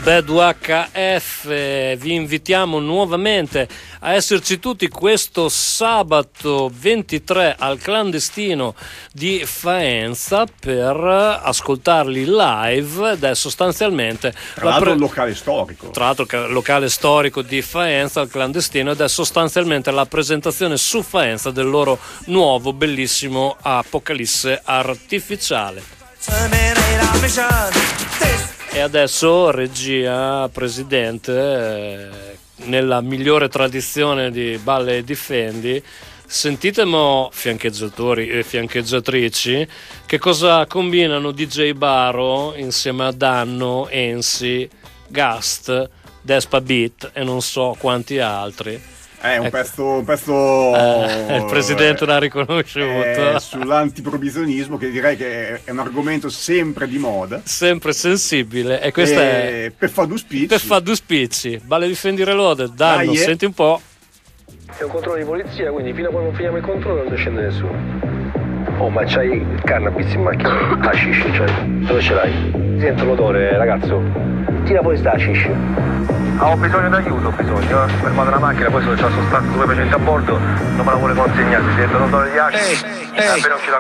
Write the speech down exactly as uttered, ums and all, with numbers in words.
Bad U H F. Vi invitiamo nuovamente a esserci tutti questo sabato ventitré al Clandestino di Faenza per ascoltarli live ed è sostanzialmente tra l'altro pre- un locale storico tra l'altro locale storico di Faenza al Clandestino ed è sostanzialmente la presentazione su Faenza del loro nuovo bellissimo Apocalisse Artificiale. E adesso regia, presidente, eh, nella migliore tradizione di Balle e Difendi, sentitemo fiancheggiatori e fiancheggiatrici che cosa combinano D J Baro insieme a Danno, Ensi, Gast, Despa Beat e non so quanti altri. È un pezzo, un pezzo eh, il presidente eh, l'ha riconosciuto, sull'antiprovvisionismo, che direi che è un argomento sempre di moda, sempre sensibile, e questa e è per fa due spicci per fa due spicci Balle Difendi Reloaded. Danno, Dai, senti un po'. È un controllo di polizia, quindi fino a quando non finiamo il controllo non scende nessuno. Oh, ma c'hai il cannabis in macchina? Hashish, cioè, dove ce l'hai? Sento l'odore, ragazzo. Tira fuori sta hashish. Ah, ho bisogno d'aiuto, ho bisogno, eh. Fermate la macchina, poi se c'è la sostanza stupefacente a bordo, non me la vuole consegnare, si sente l'odore di hashish, e appena uscita